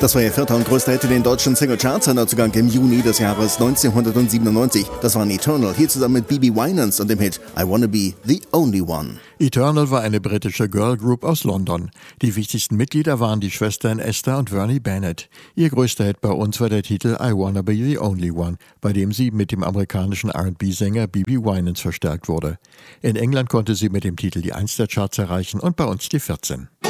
Das war ihr vierter und größter Hit in den deutschen Singlecharts, ein Neuzugang im Juni des Jahres 1997. Das waren Eternal, hier zusammen mit Bibi Winans und dem Hit I Wanna Be The Only One. Eternal war eine britische Girlgroup aus London. Die wichtigsten Mitglieder waren die Schwestern Esther und Vernie Bennett. Ihr größter Hit bei uns war der Titel I Wanna Be The Only One, bei dem sie mit dem amerikanischen R&B-Sänger Bibi Winans verstärkt wurde. In England konnte sie mit dem Titel die 1 der Charts erreichen und bei uns die 14.